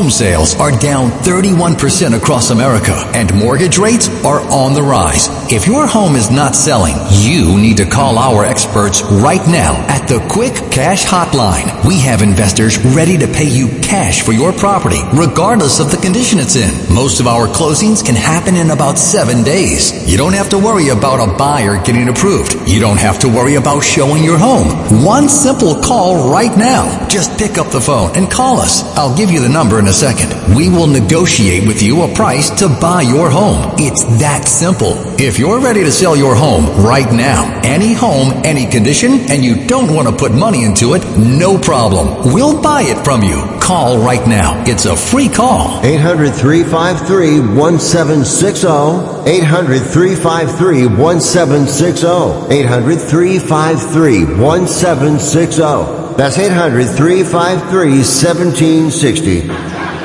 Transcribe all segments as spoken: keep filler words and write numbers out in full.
Home sales are down thirty-one percent across America, and mortgage rates are on the rise. If your home is not selling, you need to call our experts right now at the Quick Cash Hotline. We have investors ready to pay you cash for your property, regardless of the condition it's in. Most of our closings can happen in about seven days. You don't have to worry about a buyer getting approved. You don't have to worry about showing your home. One simple call right now. Just pick up the phone and call us. I'll give you the number in a second. We will negotiate with you a price to buy your home. It's that simple. If you're ready to sell your home right now, any home, any condition, and you don't want to put money into it, no problem. We'll buy it from you. Call right now. It's a free call. eight hundred, three five three, one seven six zero. eight hundred, three five three, one seven six zero. eight hundred, three five three, one seven six zero. That's eight hundred, three five three, one seven six zero.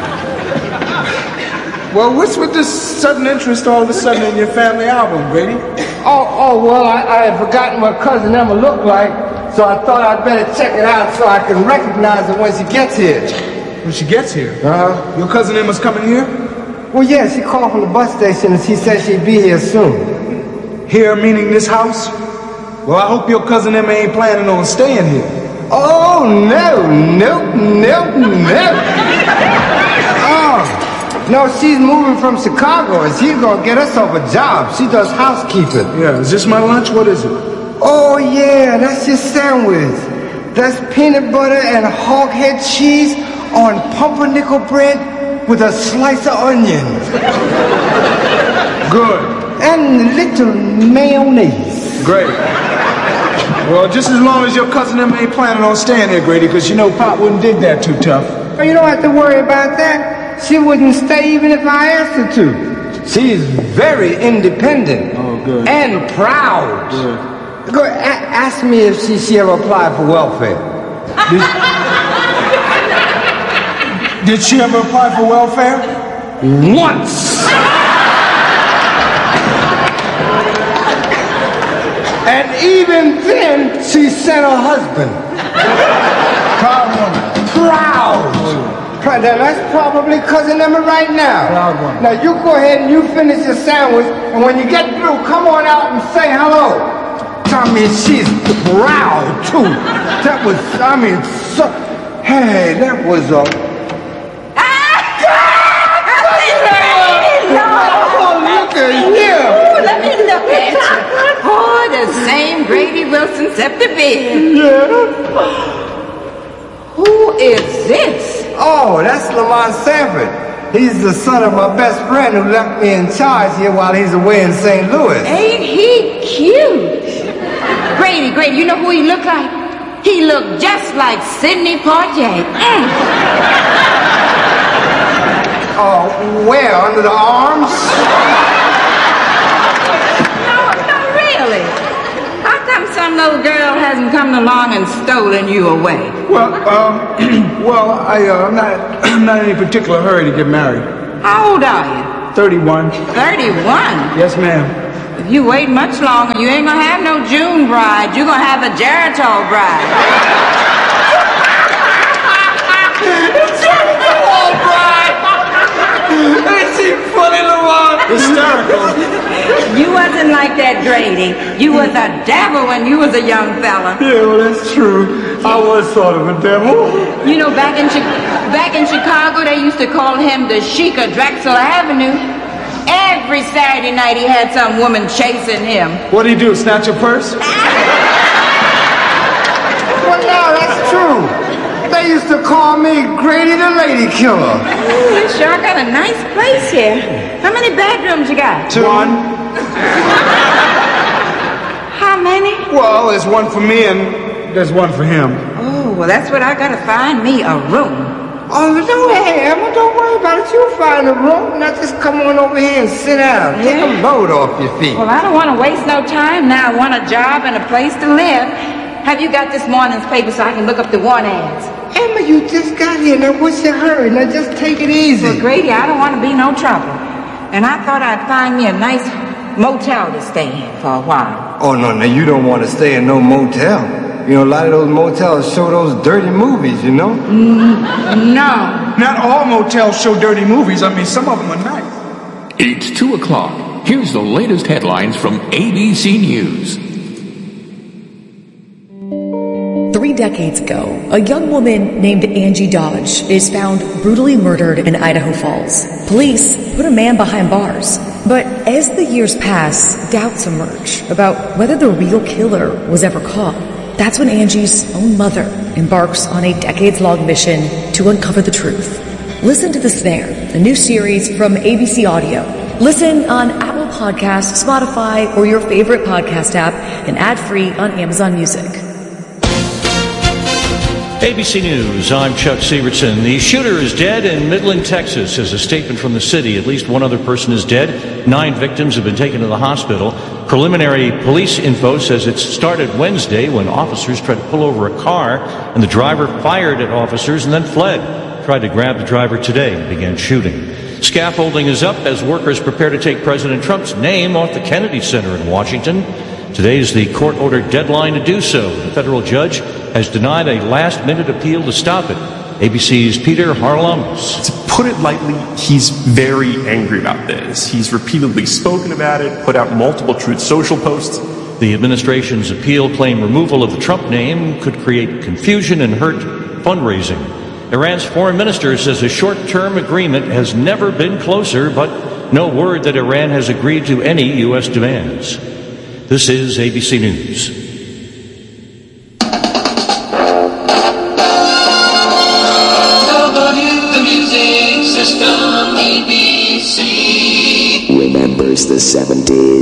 Well, what's with this sudden interest all of a sudden in your family album, Grady? Oh, oh, well, I, I had forgotten what Cousin Emma looked like, so I thought I'd better check it out so I can recognize her when she gets here. When she gets here? Uh-huh. Your Cousin Emma's coming here? Well, yeah, she called from the bus station and she said she'd be here soon. Here, meaning this house? Well, I hope your Cousin Emma ain't planning on staying here. Oh, no, no, no, no. Oh. No, she's moving from Chicago, and she's gonna get us off a job. She does housekeeping. Yeah, is this my lunch? What is it? Oh, yeah, that's your sandwich. That's peanut butter and hog head cheese on pumpernickel bread with a slice of onions. Good. And little mayonnaise. Great. Well, just as long as your Cousin Emma ain't planning on staying here, Grady, because you know Pop wouldn't dig that too tough. Well, you don't have to worry about that. She wouldn't stay even if I asked her to. She's very independent. Oh, good. And proud. Good. Go, a- ask me if she, she ever applied for welfare. Did, did she ever apply for welfare? Once. And even then, she sent her husband. Proud woman. Proud. Now, that's probably Cousin Emma right now. Proud woman. Now, you go ahead and you finish your sandwich, and when you get through, come on out and say hello. I mean, she's proud, too. That was, I mean, so, hey, that was a... Oh, look at you. Ooh, let me look at you. Oh, the same Grady Wilson except the beard. Yeah. Who is this? Oh, that's Lamont Sanford. He's the son of my best friend who left me in charge here while he's away in Saint Louis. Ain't he cute? Grady, Grady, you know who he looked like? He looked just like Sidney Poitier. Mm. Oh, where? Under the arms? No, no, really. How come some little girl hasn't come along and stolen you away? Well, um, well, I, uh, I'm not, I'm not in any particular hurry to get married. How old are you? thirty-one. thirty-one? Yes, ma'am. If you wait much longer, you ain't gonna have no June bride. You're gonna have a Geritol bride. Geritol bride! Ain't she funny, Lamont? Hysterical. You wasn't like that, Grady. You was a devil when you was a young fella. Yeah, well, that's true. I was sort of a devil. You know, back in Chi- back in Chicago, they used to call him the Sheik of Drexel Avenue. Every Saturday night, he had some woman chasing him. What'd he do, snatch your purse? Well, no, that's true. They used to call me Grady the Lady Killer. Ooh, you sure got a nice place here. How many bedrooms you got? Two. One. How many? Well, there's one for me and there's one for him. Oh, well, that's what I gotta find me, a room. Oh, don't, hey, Emma, don't worry about it. You'll find a room. Now just come on over here and sit down. Take a load off your feet. Well, I don't want to waste no time now. I want a job and a place to live. Have you got this morning's paper so I can look up the want ads? Emma, you just got here. Now, what's your hurry? Now, just take it easy. Well, Grady, I don't want to be no trouble. And I thought I'd find me a nice motel to stay in for a while. Oh, no, no, you don't want to stay in no motel. You know, a lot of those motels show those dirty movies, you know? Mm, no. not all motels show dirty movies. I mean, some of them are nice. It's two o'clock. Here's the latest headlines from A B C News. Three decades ago, a young woman named Angie Dodge is found brutally murdered in Idaho Falls. Police put a man behind bars. But as the years pass, doubts emerge about whether the real killer was ever caught. That's when Angie's own mother embarks on a decades-long mission to uncover the truth. Listen to The Snare, a new series from A B C Audio. Listen on Apple Podcasts, Spotify, or your favorite podcast app, and ad-free on Amazon Music. A B C News, I'm Chuck Sievertson. The shooter is dead in Midland, Texas. As a statement from the city, at least one other person is dead. Nine victims have been taken to the hospital. Preliminary police info says it started Wednesday when officers tried to pull over a car and the driver fired at officers and then fled. Tried to grab the driver today and began shooting. Scaffolding is up as workers prepare to take President Trump's name off the Kennedy Center in Washington. Today is the court-ordered deadline to do so. The federal judge has denied a last-minute appeal to stop it. A B C's Peter Harlamus. To put it lightly, he's very angry about this. He's repeatedly spoken about it, put out multiple Truth Social posts. The administration's appeal claimed removal of the Trump name could create confusion and hurt fundraising. Iran's foreign minister says a short-term agreement has never been closer, but no word that Iran has agreed to any U S demands. This is A B C News. The music system, A B C. Remembers the seventies.